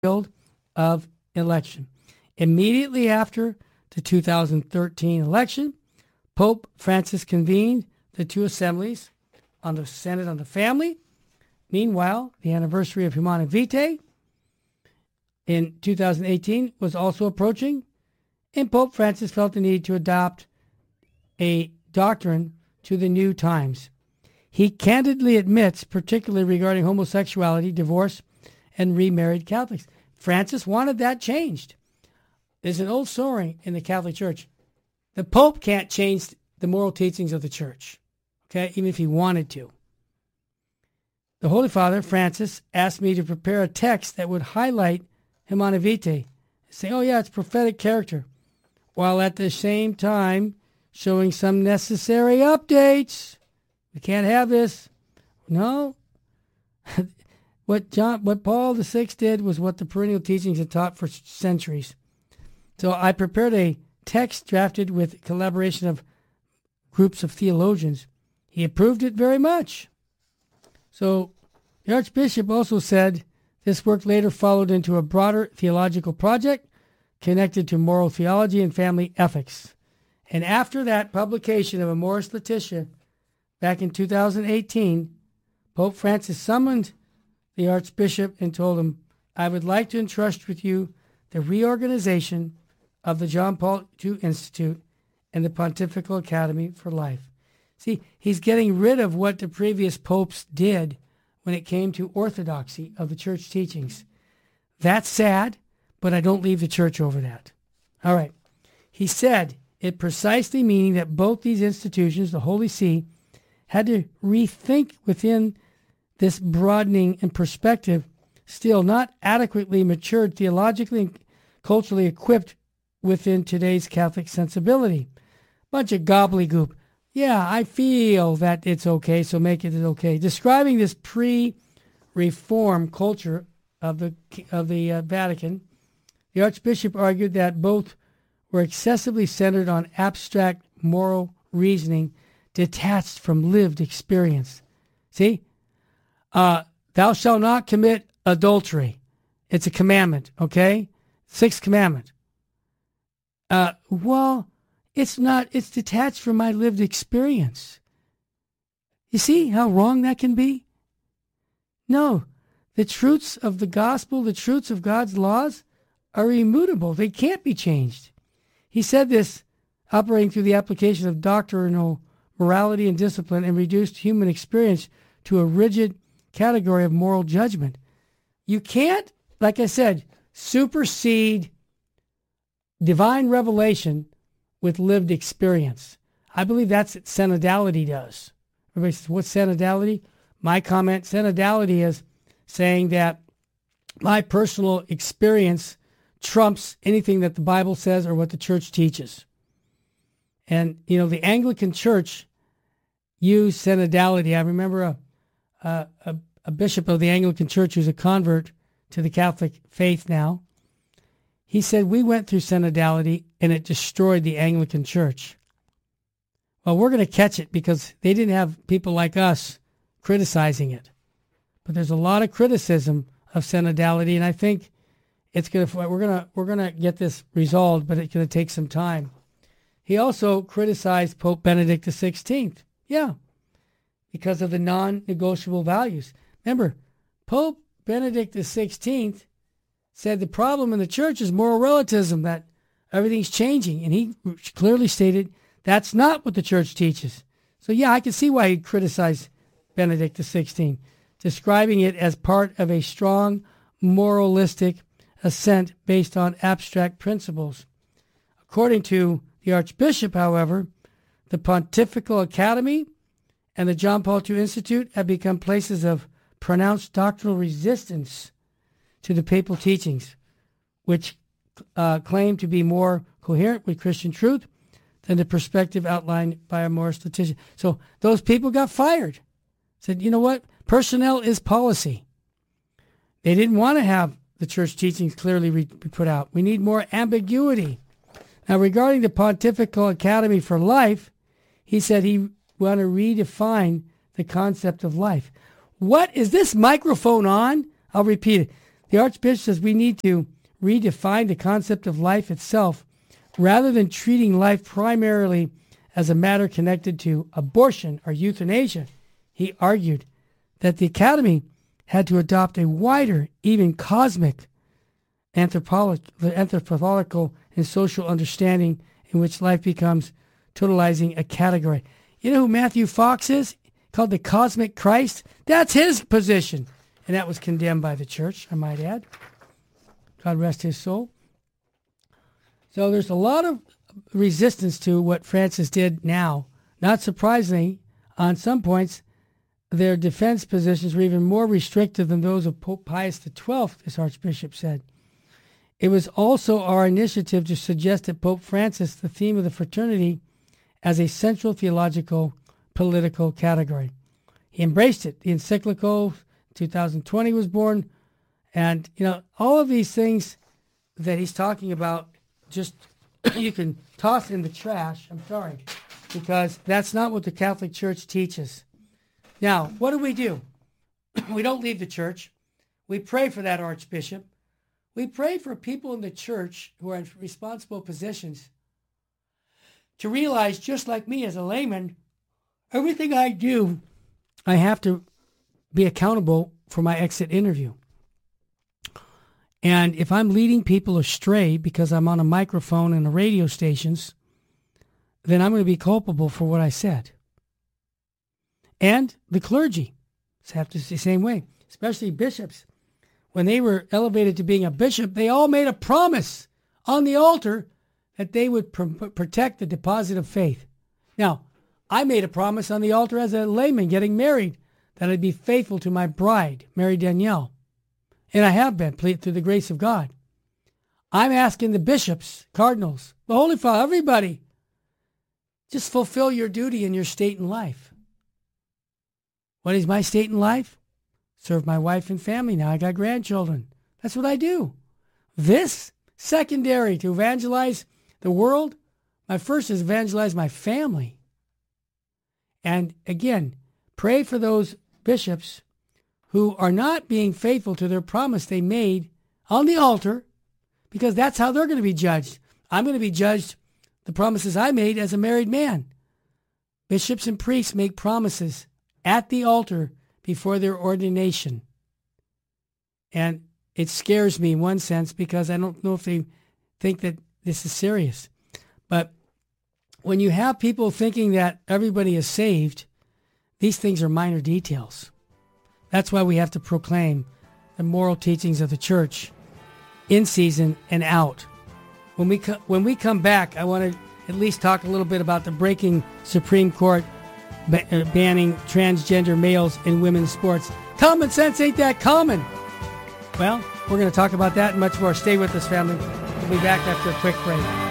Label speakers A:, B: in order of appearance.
A: field of election. Immediately after the 2013 election, Pope Francis convened the two assemblies on the Synod on the Family. Meanwhile, the anniversary of Humanae Vitae in 2018 was also approaching, and Pope Francis felt the need to adopt a doctrine to the new times. He candidly admits, particularly regarding homosexuality, divorce, and remarried Catholics. Francis wanted that changed. There's an old saying in the Catholic Church: the Pope can't change the moral teachings of the Church, okay, even if he wanted to. The Holy Father, Francis, asked me to prepare a text that would highlight Humanae Vitae, say, oh yeah, it's prophetic character, while at the same time showing some necessary updates. We can't have this. No. What Paul VI did was what the perennial teachings had taught for centuries. So I prepared a text drafted with collaboration of groups of theologians. He approved it very much. So the Archbishop also said this work later followed into a broader theological project connected to moral theology and family ethics. And after that publication of Amoris Laetitia back in 2018, Pope Francis summoned the Archbishop and told him, I would like to entrust with you the reorganization of the John Paul II Institute and the Pontifical Academy for Life. See, he's getting rid of what the previous popes did when it came to orthodoxy of the church teachings. That's sad, but I don't leave the church over that. All right. He said, it precisely meaning that both these institutions, the Holy See, had to rethink within this broadening and perspective, still not adequately matured, theologically and culturally equipped within today's Catholic sensibility. Bunch of gobbledygook. Yeah, I feel that it's okay, so make it okay. Describing this pre-reform culture of the Vatican, the Archbishop argued that both were excessively centered on abstract moral reasoning detached from lived experience. See? Thou shalt not commit adultery. It's a commandment, okay? Sixth commandment. Well, it's not. It's detached from my lived experience. You see how wrong that can be? No, the truths of the gospel, the truths of God's laws are immutable. They can't be changed. He said this operating through the application of doctrinal morality and discipline and reduced human experience to a rigid category of moral judgment. You can't, like I said, supersede divine revelation with lived experience. I believe that's what synodality does. Everybody says, what's synodality? My comment, synodality is saying that my personal experience trumps anything that the Bible says or what the church teaches. And, the Anglican Church used synodality. I remember a bishop of the Anglican Church who's a convert to the Catholic faith now. He said, we went through synodality and it destroyed the Anglican Church. Well, we're going to catch it because they didn't have people like us criticizing it. But there's a lot of criticism of synodality, and I think we're going to get this resolved, but it's going to take some time. He also criticized Pope Benedict XVI. Yeah, because of the non-negotiable values. Remember, Pope Benedict XVI said the problem in the church is moral relativism, that everything's changing. And he clearly stated that's not what the church teaches. So yeah, I can see why he criticized Benedict XVI, describing it as part of a strong moralistic assent based on abstract principles. According to the Archbishop, however, the Pontifical Academy and the John Paul II Institute have become places of pronounced doctrinal resistance to the papal teachings, which claim to be more coherent with Christian truth than the perspective outlined by Amoris Laetitia. So those people got fired. Said, you know what? Personnel is policy. They didn't want to have the church teachings clearly put out. We need more ambiguity. Now, regarding the Pontifical Academy for Life, he said he wanted to redefine the concept of life. What is this microphone on? I'll repeat it. The Archbishop says we need to redefine the concept of life itself rather than treating life primarily as a matter connected to abortion or euthanasia. He argued that the Academy had to adopt a wider, even cosmic, anthropological and social understanding in which life becomes totalizing a category. You know who Matthew Fox is? Called the Cosmic Christ? That's his position. And that was condemned by the church, I might add. God rest his soul. So there's a lot of resistance to what Francis did now. Not surprisingly, on some points, their defense positions were even more restrictive than those of Pope Pius XII, this Archbishop said. It was also our initiative to suggest that Pope Francis the theme of the fraternity as a central theological, political category. He embraced it. The encyclical 2020 was born. And, all of these things that he's talking about, just you can toss in the trash. I'm sorry, because that's not what the Catholic Church teaches. Now, what do? We don't leave the church. We pray for that Archbishop. We pray for people in the church who are in responsible positions to realize, just like me as a layman, everything I do, I have to be accountable for my exit interview. And if I'm leading people astray because I'm on a microphone in the radio stations, then I'm going to be culpable for what I said. And the clergy have to the same way, especially bishops. When they were elevated to being a bishop, they all made a promise on the altar that they would protect the deposit of faith. Now, I made a promise on the altar as a layman getting married that I'd be faithful to my bride, Mary Danielle. And I have been, through the grace of God. I'm asking the bishops, cardinals, the Holy Father, everybody, just fulfill your duty in your state in life. What is my state in life? Serve my wife and family. Now I got grandchildren. That's what I do. This, secondary to evangelize the world. My first is evangelize my family. And again, pray for those bishops who are not being faithful to their promise they made on the altar, because that's how they're going to be judged. I'm going to be judged the promises I made as a married man. Bishops and priests make promises at the altar before their ordination. And it scares me in one sense because I don't know if they think that this is serious. But when you have people thinking that everybody is saved, these things are minor details. That's why we have to proclaim the moral teachings of the church in season and out. When we come back, I want to at least talk a little bit about the breaking Supreme Court banning transgender males in women's sports. Common sense ain't that common. Well, we're going to talk about that and much more. Stay with us, family. We'll be back after a quick break.